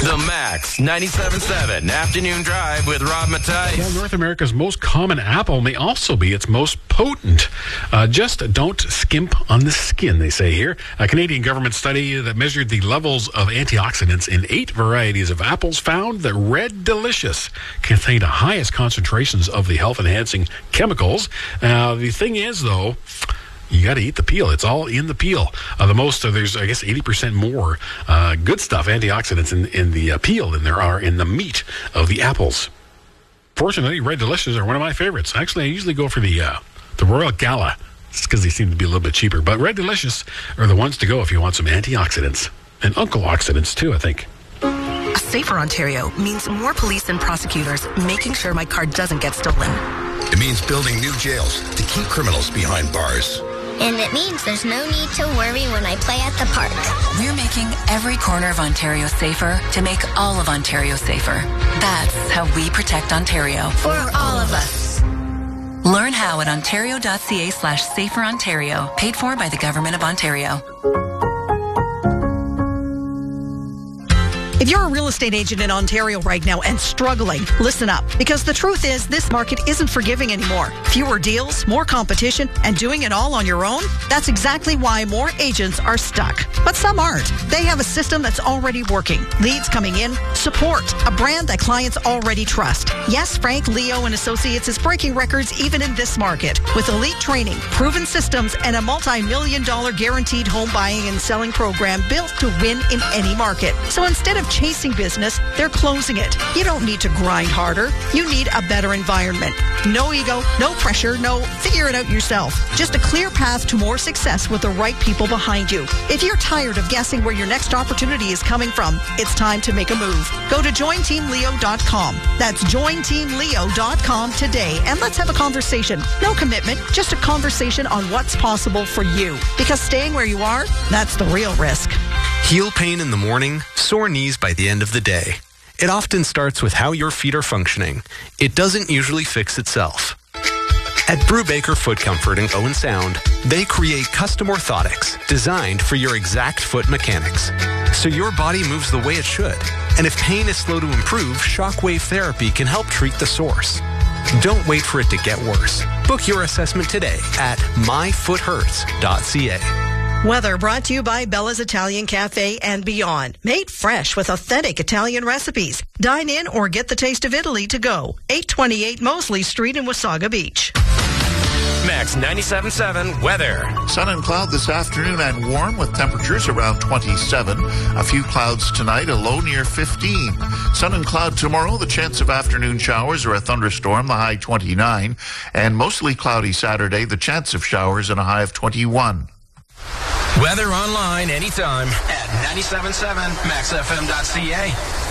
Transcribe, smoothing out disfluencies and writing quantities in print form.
The Max 97.7 Afternoon Drive with Rob Mattei. Well, North America's most common apple may also be its most potent. Just don't skimp on the skin, they say here. A Canadian government study that measured the levels of antioxidants in 8 varieties of apples found that Red Delicious contained the highest concentrations of the health-enhancing chemicals. The thing is, though, you got to eat the peel. It's all in the peel. There's, I guess, 80% more good stuff, antioxidants in the peel than there are in the meat of the apples. Fortunately, Red Delicious are one of my favorites. Actually, I usually go for the Royal Gala, just because they seem to be a little bit cheaper. But Red Delicious are the ones to go if you want some antioxidants. And Uncle Oxidants, too, I think. A safer Ontario means more police and prosecutors making sure my car doesn't get stolen. It means building new jails to keep criminals behind bars. And it means there's no need to worry when I play at the park. We're making every corner of Ontario safer to make all of Ontario safer. That's how we protect Ontario. For all of us. Learn how at ontario.ca/saferontario. Paid for by the Government of Ontario. If you're a real estate agent in Ontario right now and struggling, listen up. Because the truth is, this market isn't forgiving anymore. Fewer deals, more competition, and doing it all on your own? That's exactly why more agents are stuck. But some aren't. They have a system that's already working. Leads coming in, support, a brand that clients already trust. Yes, Frank, Leo, and Associates is breaking records even in this market. With elite training, proven systems, and a multi-million-dollar guaranteed home buying and selling program built to win in any market. So instead of chasing business, they're closing it. You don't need to grind harder. You need a better environment. No ego, no pressure, no figure it out yourself. Just a clear path to more success with the right people behind you. If you're tired of guessing where your next opportunity is coming from, it's time to make a move. Go to jointeamleo.com. That's jointeamleo.com today, and let's have a conversation. No commitment, just a conversation on what's possible for you. Because staying where you are, that's the real risk. Heel pain in the morning, sore knees by the end of the day. It often starts with how your feet are functioning. It doesn't usually fix itself. At Brubaker Foot Comfort and Owen Sound, they create custom orthotics designed for your exact foot mechanics, so your body moves the way it should. And if pain is slow to improve, shockwave therapy can help treat the source. Don't wait for it to get worse. Book your assessment today at myfoothurts.ca. Weather brought to you by Bella's Italian Cafe and Beyond. Made fresh with authentic Italian recipes. Dine in or get the taste of Italy to go. 828 Mosley Street in Wasaga Beach. Max 97.7 weather. Sun and cloud this afternoon and warm with temperatures around 27. A few clouds tonight, a low near 15. Sun and cloud tomorrow, the chance of afternoon showers or a thunderstorm, the high 29. And mostly cloudy Saturday, the chance of showers and a high of 21. Weather online anytime at 97.7maxfm.ca.